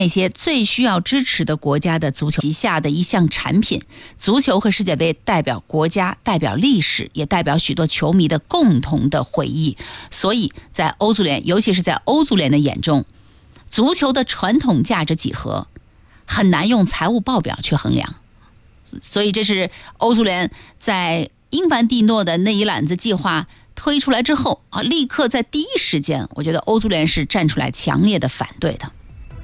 那些最需要支持的国家的足球旗下的一项产品。足球和世界杯代表国家，代表历史，也代表许多球迷的共同的回忆。所以在欧足联，尤其是在欧足联的眼中，足球的传统价值几何很难用财务报表去衡量。所以这是欧足联在英凡蒂诺的那一揽子计划推出来之后立刻在第一时间，我觉得欧足联是站出来强烈的反对的。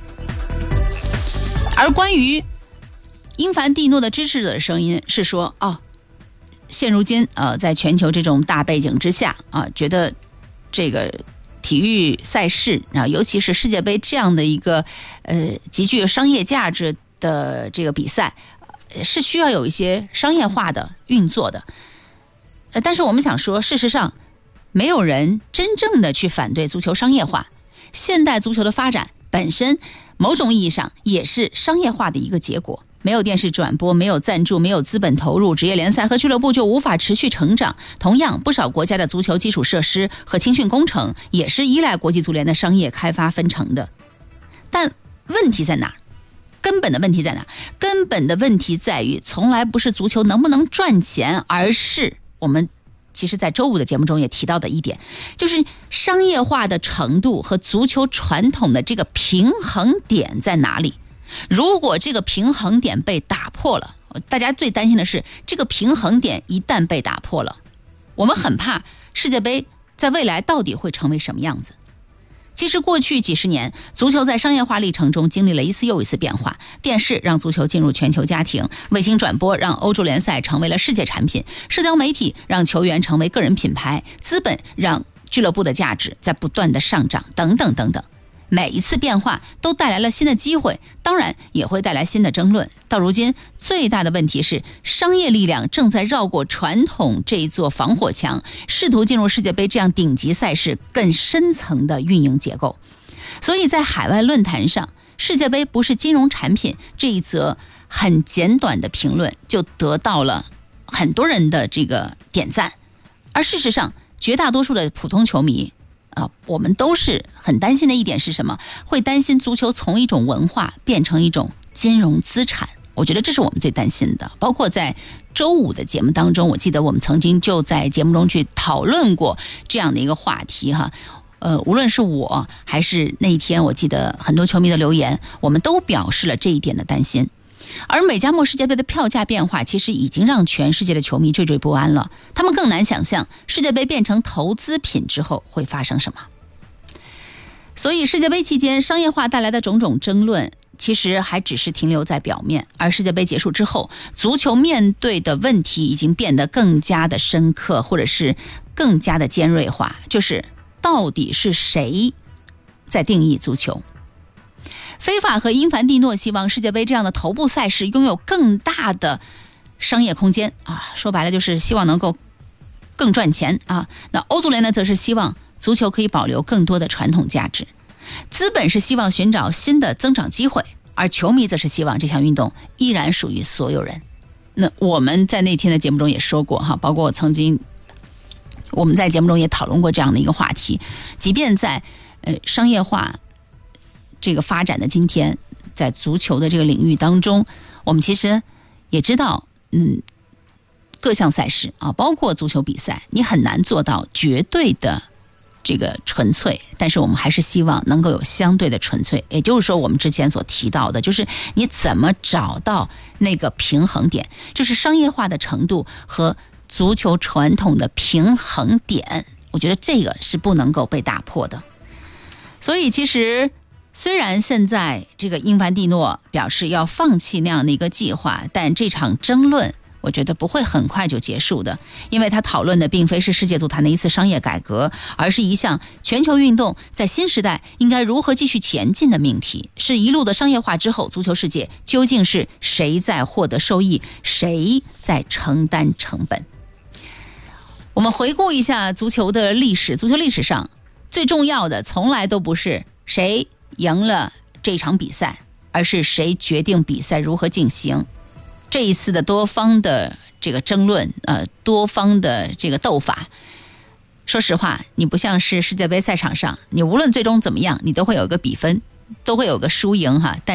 而关于英凡蒂诺的支持者的声音是说，现如今在全球这种大背景之下觉得这个体育赛事尤其是世界杯这样的一个极具商业价值的这个比赛，是需要有一些商业化的运作的。但是我们想说，事实上没有人真正的去反对足球商业化。现代足球的发展本身某种意义上也是商业化的一个结果。没有电视转播，没有赞助，没有资本投入，职业联赛和俱乐部就无法持续成长。同样，不少国家的足球基础设施和青训工程也是依赖国际足联的商业开发分成的。但问题在哪儿？根本的问题在哪？根本的问题在于，从来不是足球能不能赚钱，而是我们其实在周五的节目中也提到的一点，就是商业化的程度和足球传统的这个平衡点在哪里。如果这个平衡点被打破了，大家最担心的是这个平衡点一旦被打破了，我们很怕世界杯在未来到底会成为什么样子。其实过去几十年，足球在商业化历程中经历了一次又一次变化。电视让足球进入全球家庭，卫星转播让欧洲联赛成为了世界产品，社交媒体让球员成为个人品牌，资本让俱乐部的价值在不断的上涨，等等等等。每一次变化都带来了新的机会，当然也会带来新的争论。到如今，最大的问题是商业力量正在绕过传统这一座防火墙，试图进入世界杯这样顶级赛事更深层的运营结构。所以在海外论坛上，世界杯不是金融产品这一则很简短的评论就得到了很多人的这个点赞。而事实上，绝大多数的普通球迷我们都是很担心的一点是什么？会担心足球从一种文化变成一种金融资产。我觉得这是我们最担心的。包括在周五的节目当中，我记得我们曾经就在节目中去讨论过这样的一个话题哈。无论是我还是那一天我记得很多球迷的留言，我们都表示了这一点的担心。而美加墨世界杯的票价变化其实已经让全世界的球迷惴惴不安了，他们更难想象世界杯变成投资品之后会发生什么。所以世界杯期间商业化带来的种种争论其实还只是停留在表面，而世界杯结束之后，足球面对的问题已经变得更加的深刻，或者是更加的尖锐化，就是到底是谁在定义足球。非法和英凡蒂诺希望世界杯这样的头部赛事拥有更大的商业空间说白了就是希望能够更赚钱那欧足联呢，则是希望足球可以保留更多的传统价值。资本是希望寻找新的增长机会，而球迷则是希望这项运动依然属于所有人。那我们在那天的节目中也说过包括我们在节目中也讨论过这样的一个话题。即便在商业化这个发展的今天，在足球的这个领域当中，我们其实也知道各项赛事包括足球比赛，你很难做到绝对的这个纯粹，但是我们还是希望能够有相对的纯粹。也就是说，我们之前所提到的，就是你怎么找到那个平衡点，就是商业化的程度和足球传统的平衡点，我觉得这个是不能够被打破的。所以其实虽然现在这个英凡蒂诺表示要放弃那样的一个计划，但这场争论我觉得不会很快就结束的，因为他讨论的并非是世界足坛的一次商业改革，而是一项全球运动在新时代应该如何继续前进的命题。是一路的商业化之后，足球世界究竟是谁在获得收益，谁在承担成本？我们回顾一下足球的历史，足球历史上最重要的从来都不是谁赢了这场比赛，而是谁决定比赛如何进行。这一次的多方的这个争论多方的这个斗法，说实话，你不像是世界杯赛场上，你无论最终怎么样，你都会有一个比分，都会有个输赢但